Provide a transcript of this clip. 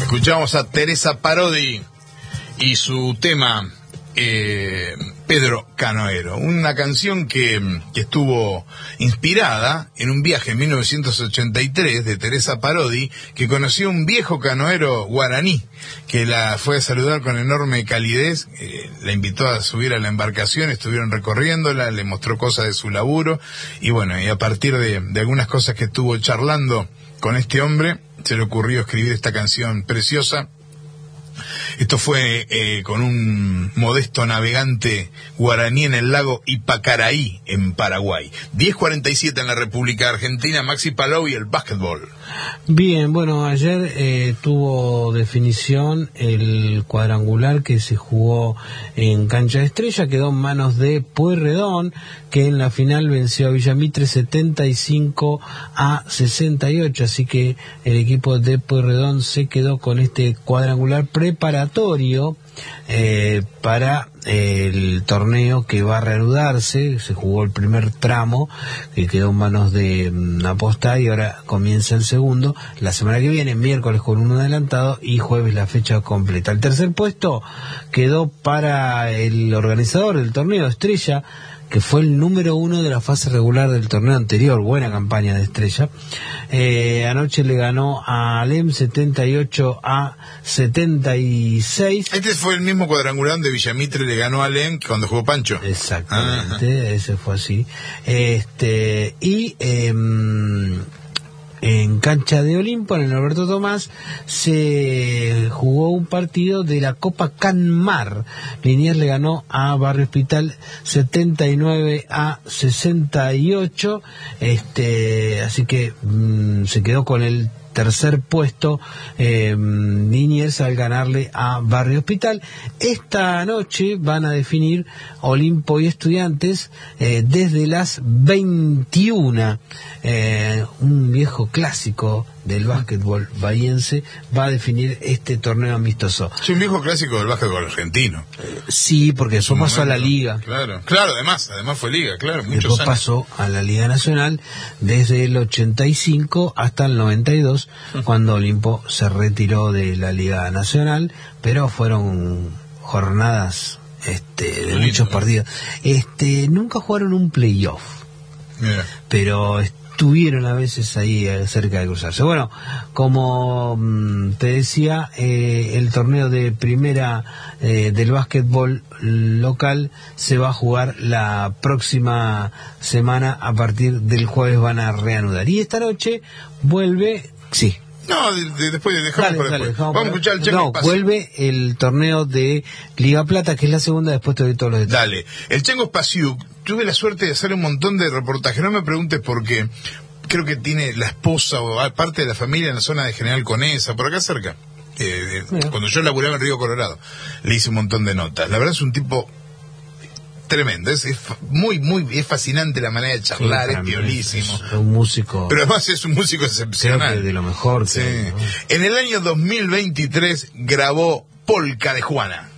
Escuchamos a Teresa Parodi y su tema Pedro Canoero, una canción que estuvo inspirada en un viaje en 1983 de Teresa Parodi, que conoció a un viejo canoero guaraní que la fue a saludar con enorme calidez, la invitó a subir a la embarcación, estuvieron recorriéndola, le mostró cosas de su laburo y bueno, y a partir de algunas cosas que estuvo charlando con este hombre, se le ocurrió escribir esta canción preciosa. Esto fue con un modesto navegante guaraní en el lago Ipacaraí, en Paraguay. 10:47 en la República Argentina. Maxi Palou y el básquetbol. Bien, bueno, ayer tuvo definición el cuadrangular que se jugó en Cancha de Estrella, quedó en manos de Pueyrredón, que en la final venció a Villamitre 75-68, así que el equipo de Pueyrredón se quedó con este cuadrangular preparatorio para el torneo que va a reanudarse. Se jugó el primer tramo que quedó en manos de Aposta y ahora comienza el segundo la semana que viene, miércoles con uno adelantado y jueves la fecha completa. El tercer puesto quedó para el organizador del torneo, Estrella, que fue el número 1 de la fase regular del torneo anterior. Buena campaña de Estrella. Anoche le ganó a Alem 78-76. Este fue el mismo cuadrangular donde Villamitre le ganó a Alem cuando jugó Pancho. Exactamente, ese fue así. En Cancha de Olimpo, en el Alberto Tomás, se jugó un partido de la Copa Canmar. Liniers le ganó a Barrio Hospital 79-68. Así que se quedó con el tercer puesto Liniers al ganarle a Barrio Hospital. Esta noche van a definir Olimpo y Estudiantes desde las 21. Un viejo clásico del básquetbol bahiense va a definir este torneo amistoso. Sí, un viejo clásico del básquetbol argentino. Sí, porque después pasó a la Liga. Claro, además fue Liga, claro, muchos después años. Pasó a la Liga Nacional desde el 85 hasta el 92, cuando Olimpo se retiró de la Liga Nacional, pero fueron jornadas de muchos partidos. Nunca jugaron un playoff, pero estuvieron a veces ahí cerca de cruzarse. Bueno, como te decía, el torneo de primera del básquetbol local se va a jugar la próxima semana. A partir del jueves van a reanudar. Y esta noche vuelve... Sí. No, después dejamos para después. Vamos a escuchar el Chengo Espaciuc. Vuelve el torneo de Liga Plata, que es la segunda, después te doy todos los detalles. Dale. El Chengo Espaciuc, tuve la suerte de hacer un montón de reportajes. No me preguntes por qué. Creo que tiene la esposa o parte de la familia en la zona de General Conesa, por acá cerca. Cuando yo laburaba en Río Colorado, le hice un montón de notas. La verdad es un tipo tremendo, es fascinante la manera de charlar, es piolísimo. Es un músico. Pero además es un músico excepcional. Creo que de lo mejor. Sí. En el año 2023 grabó Polka de Juana.